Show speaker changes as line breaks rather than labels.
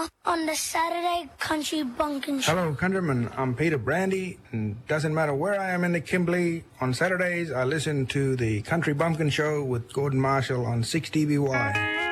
on the Saturday Country Bumpkin Show.
Hello, countrymen. I'm Peter Brandy, and doesn't matter where I am in the Kimberley. On Saturdays, I listen to the Country Bumpkin Show with Gordon Marshall on 6DBY.